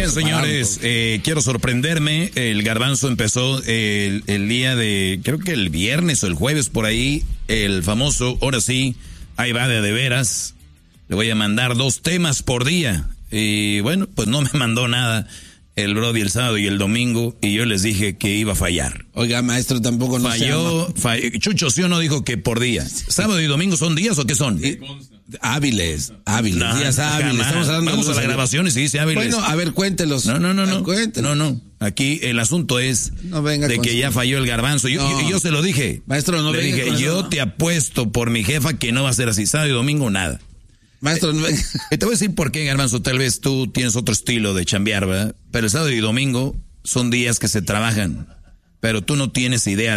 Bien, señores, quiero sorprenderme. El Garbanzo empezó el día de, creo que el viernes o el jueves por ahí, el famoso, ahora sí, ahí va de veras. Le voy a mandar 2 temas por día. Y bueno, pues no me mandó nada el Brody el sábado y el domingo, y yo les dije que iba a fallar. Oiga, maestro, tampoco no falló. Chucho, ¿sí o no dijo que por día? ¿Sábado y domingo son días o qué son? Hábiles, no, días hábiles. Jamás. Estamos hablando Vamos a la grabación y se dice hábiles. Bueno, a ver, cuéntelos. No. Cuéntelos. No. Aquí el asunto es de que ya falló el Garbanzo. Yo se lo dije. Maestro, no le venga dije, yo te apuesto por mi jefa que no va a ser así. Sábado y domingo, nada. Maestro, te voy a decir por qué, Garbanzo. Tal vez tú tienes otro estilo de chambear, ¿verdad? Pero el sábado y domingo son días que se trabajan. Pero tú no tienes idea